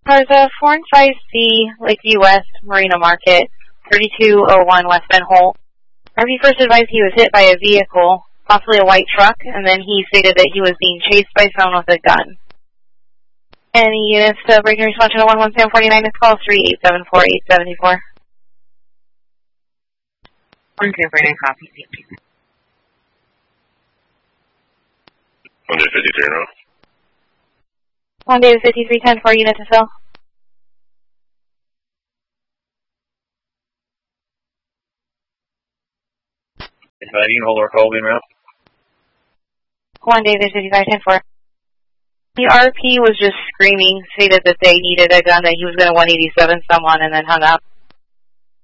There's a 4-5C, Lakeview West, Marina Market, 3201 West Bend Holt. RV first advised he was hit by a vehicle, possibly a white truck, and then he stated that he was being chased by someone with a gun. Any units to break and respond to 11749, this call 3874874. 11049, copy. Monday 53 now. Monday 5310, 4 unit to fill. Is that unit holder call being route? 1 David 5510, 4. The RP was just screaming, stated that they needed a gun, that he was going to 187 someone, and then hung up.